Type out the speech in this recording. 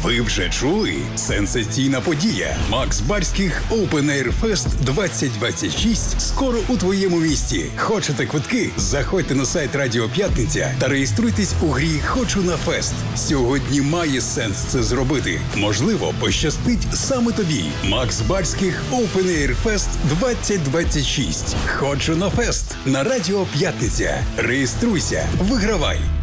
Ви вже чули? Сенсаційна подія. Макс Барських Open Air Fest 2026 скоро у твоєму місті. Хочете квитки? Заходьте на сайт Радіо П'ятниця та реєструйтесь у грі «Хочу на фест». Сьогодні має сенс це зробити. Можливо, пощастить саме тобі. Макс Барських Open Air Fest 2026. «Хочу на фест» на Радіо П'ятниця. Реєструйся, вигравай.